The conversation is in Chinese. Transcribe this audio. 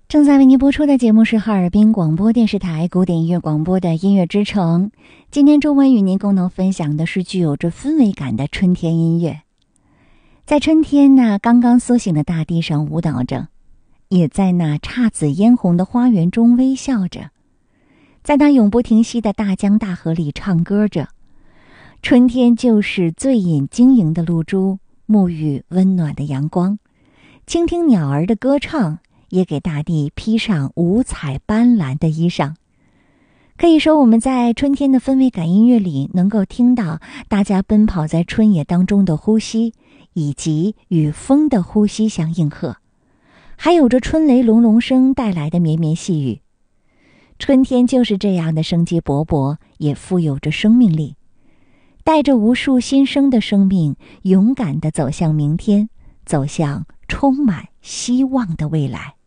正在为您播出的节目是哈尔滨广播电视台古典音乐广播的音乐之城。今天中文与您共同分享的是具有着氛围感的春天音乐。在春天那刚刚苏醒的大地上舞蹈着，也在那姹紫嫣红的花园中微笑着，在那永不停息的大江大河里唱歌着。春天就是醉饮晶莹的露珠，沐浴温暖的阳光，倾听鸟儿的歌唱，也给大地披上五彩斑斓的衣裳。可以说，我们在春天的氛围感音乐里能够听到大家奔跑在春野当中的呼吸，以及与风的呼吸相应和，还有着春雷隆隆声带来的绵绵细语。春天就是这样的生机勃勃，也富有着生命力，带着无数新生的生命，勇敢地走向明天，走向充满希望的未来。